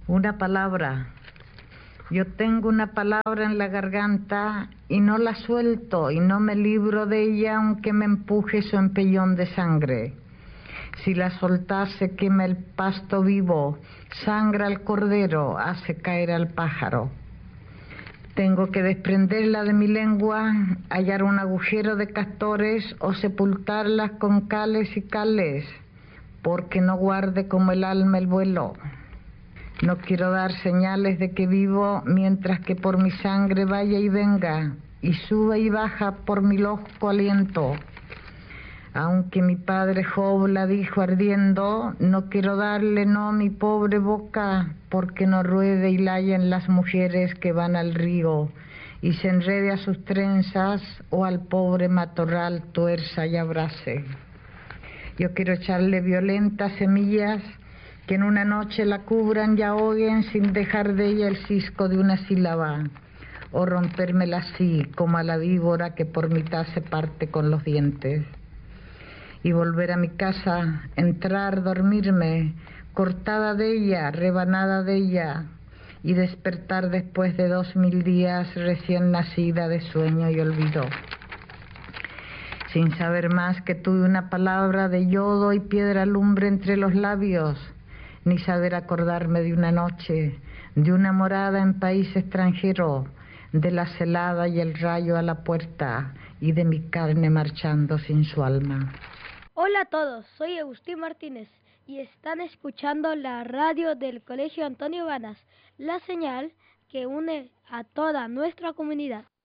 Una palabra. Yo tengo una palabra en la garganta y no la suelto y no me libro de ella aunque me empuje su empellón de sangre. Si la soltase quema el pasto vivo, sangra al cordero, hace caer al pájaro. Tengo que desprenderla de mi lengua, hallar un agujero de castores o sepultarlas con cales y cales, porque no guarde como el alma el vuelo. No quiero dar señales de que vivo mientras que por mi sangre vaya y venga y sube y baja por mi loco aliento. Aunque mi padre Job la dijo ardiendo, no quiero darle no a mi pobre boca, porque no ruede y layen las mujeres que van al río y se enrede a sus trenzas o al pobre matorral tuerza y abrace. Yo quiero echarle violentas semillas que en una noche la cubran y ahoguen sin dejar de ella el cisco de una sílaba, o rompérmela así como a la víbora que por mitad se parte con los dientes. Y volver a mi casa, entrar, dormirme, cortada de ella, rebanada de ella, y despertar después de 2000 días recién nacida de sueño y olvido. Sin saber más que tuve una palabra de yodo y piedra lumbre entre los labios, ni saber acordarme de una noche, de una morada en país extranjero, de la celada y el rayo a la puerta, y de mi carne marchando sin su alma. Hola a todos, soy Agustín Martínez y están escuchando la radio del Colegio Antonio Ganas, la señal que une a toda nuestra comunidad.